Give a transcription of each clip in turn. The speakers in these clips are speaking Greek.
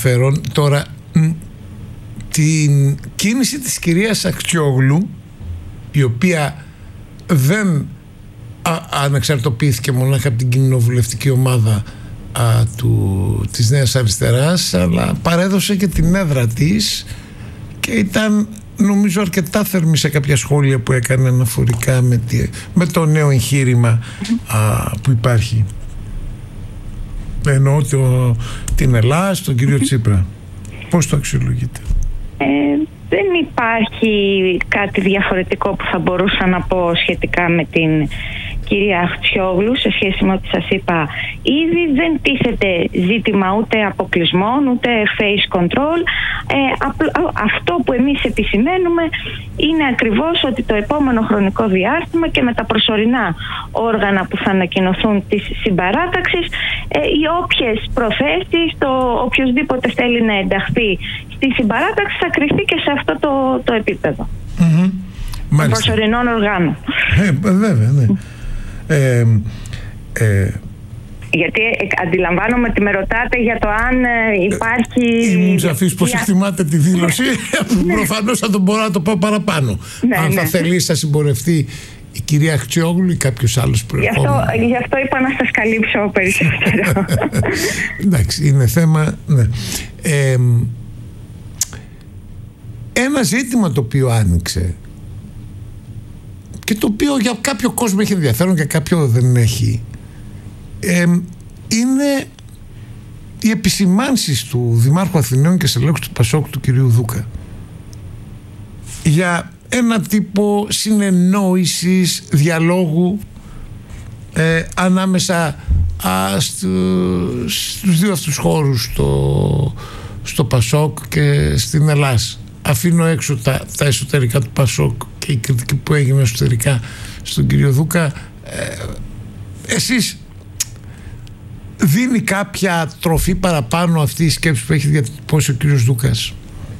ενδιαφέρον. Τώρα, την κίνηση της κυρίας Αχτσιόγλου, η οποία δεν ανεξαρτοποιήθηκε μονάχα από την κοινοβουλευτική ομάδα της Νέας Αριστεράς, αλλά παρέδωσε και την έδρα της και ήταν, νομίζω, αρκετά θερμή σε κάποια σχόλια που έκανε αναφορικά με το νέο εγχείρημα που υπάρχει. Εννοώ την Ελλάδα, τον κύριο Τσίπρα. Πώς το αξιολογείτε? Δεν υπάρχει κάτι διαφορετικό που θα μπορούσα να πω σχετικά με την κυρία Αχτσιόγλου σε σχέση με ό,τι σας είπα ήδη. Δεν τίθεται ζήτημα ούτε αποκλεισμών ούτε face control. Αυτό που εμείς επισημαίνουμε είναι ακριβώς ότι το επόμενο χρονικό διάστημα και με τα προσωρινά όργανα που θα ανακοινωθούν της συμπαράταξης, οι όποιες προθέσεις, οποιοσδήποτε θέλει να ενταχθεί στη συμπαράταξη θα κριθεί και σε αυτό το επίπεδο των προσωρινών οργάνων. Βέβαια, ναι. Γιατί αντιλαμβάνομαι ότι με ρωτάτε για το αν υπάρχει... Ήμουν σαφής πως εκτιμάτε τη δήλωση. Προφανώς θα τον μπορώ να το πω παραπάνω. Αν θα θέλει να συμπορευτεί η κυρία Αχτσιόγλου ή κάποιος άλλος προερχόμενος. Γι' αυτό είπα να σας καλύψω περισσότερο. Εντάξει, είναι θέμα... Ναι. Ένα ζήτημα το οποίο άνοιξε και το οποίο για κάποιο κόσμο έχει ενδιαφέρον και κάποιο δεν έχει, είναι οι επισημάνσεις του Δημάρχου Αθηναίων και στελέχους του Πασόκ, του κυρίου Δούκα, για ένα τύπο συνεννόησης, διαλόγου ανάμεσα στους δύο αυτούς χώρους, στο Πασόκ και στην Ελλάδα. Αφήνω έξω τα εσωτερικά του Πασόκ και η κριτική που έγινε εσωτερικά στον κύριο Δούκα. Εσείς, δίνει κάποια τροφή παραπάνω αυτή η σκέψη που έχει διατυπώσει ο κύριος Δούκας?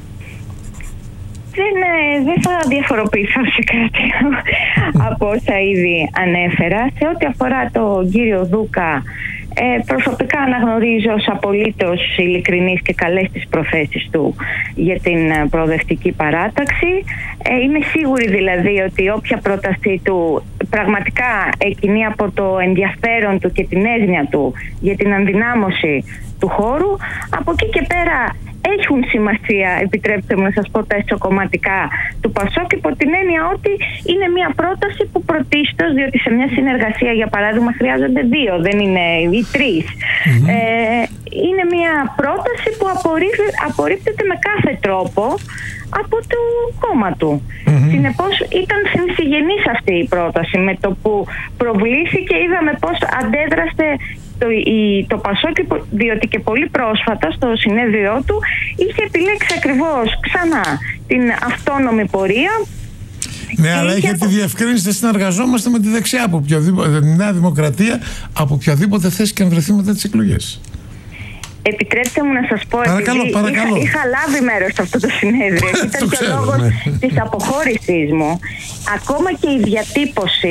Δεν θα διαφοροποιηθώ σε κάτι από όσα ήδη ανέφερα. Σε ό,τι αφορά τον κύριο Δούκα, προσωπικά αναγνωρίζω ως απολύτως ειλικρινής και καλές τις προθέσεις του για την προοδευτική παράταξη. Είμαι σίγουρη δηλαδή ότι όποια πρότασή του πραγματικά εκκινεί από το ενδιαφέρον του και την έγνοια του για την ενδυνάμωση του χώρου, από εκεί και πέρα έχουν σημασία, επιτρέψτε μου να σας πω, τα εσωκομματικά του Πασόκ, υπό την έννοια ότι είναι μια πρόταση που πρωτίστως, διότι σε μια συνεργασία για παράδειγμα χρειάζονται δύο, δεν είναι οι τρεις. Είναι μια πρόταση που απορρίπτεται με κάθε τρόπο από το κόμμα του. Συνεπώς ήταν συνσυγενής αυτή η πρόταση. Με το που προβλήθηκε είδαμε πώς αντέδρασε το Πασόκ, διότι και πολύ πρόσφατα στο συνέδριό του είχε επιλέξει ακριβώς ξανά την αυτόνομη πορεία. Ναι, αλλά είχε τη διευκρίνηση, συνεργαζόμαστε με τη δεξιά, από οποιοδήποτε, τη Νέα Δημοκρατία, από οποιαδήποτε θέση και αν βρεθεί μετά τις εκλογές. Επιτρέψτε μου να σας πω, παρακαλώ. Είχα λάβει μέρος σε αυτό το συνέδριο. Ήταν και ο λόγος της αποχώρησής μου. Ακόμα και η διατύπωση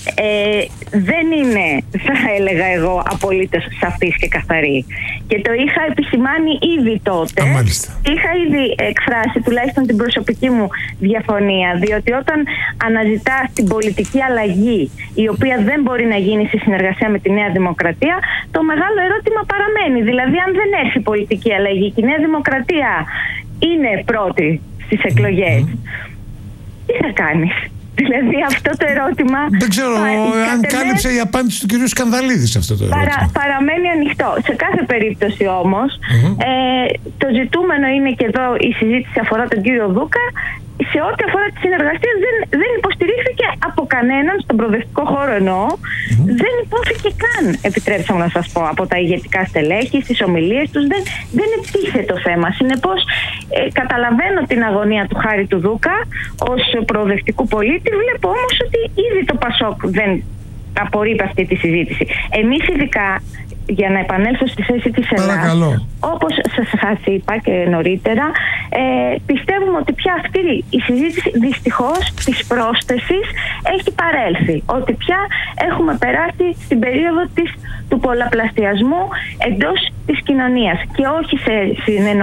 δεν είναι, θα έλεγα εγώ, απολύτως σαφής και καθαρή. Και το είχα επισημάνει ήδη τότε. Είχα ήδη εκφράσει τουλάχιστον την προσωπική μου διαφωνία, διότι όταν αναζητάς την πολιτική αλλαγή, η οποία δεν μπορεί να γίνει σε συνεργασία με τη Νέα Δημοκρατία, το μεγάλο ερώτημα παραμένει. Δηλαδή, αν δεν έρθει πολιτική αλλαγή και η Νέα Δημοκρατία είναι πρώτη στις εκλογές, τι θα κάνεις? Δηλαδή αυτό το ερώτημα... Δεν ξέρω αν κάλυψε η απάντηση του κυρίου Σκανδαλίδη σε αυτό το ερώτημα. Παραμένει ανοιχτό. Σε κάθε περίπτωση όμως, το ζητούμενο είναι, και εδώ η συζήτηση αφορά τον κύριο Δούκα, σε ό,τι αφορά τη συνεργασία δεν υποστηρίχθηκε από κανέναν, στον προοδευτικό χώρο εννοώ, δεν υπόθηκε καν, επιτρέψτε μου να σας πω, από τα ηγετικά στελέχη, στις ομιλίες τους, δεν επίθε το θέμα. Συνεπώς, καταλαβαίνω την αγωνία του Χάρη του Δούκα ως προοδευτικού πολίτη, βλέπω όμως ότι ήδη το Πασόκ δεν απορρίπτει αυτή τη συζήτηση. Εμείς ειδικά, για να επανέλθω στη θέση της Ελλάδας, όπως σας είπα και νωρίτερα, πιστεύουμε ότι πια αυτή η συζήτηση δυστυχώς της πρόσθεσης έχει παρέλθει. Ότι πια έχουμε περάσει στην περίοδο του πολλαπλασιασμού εντός της κοινωνίας και όχι σε συνεννόηση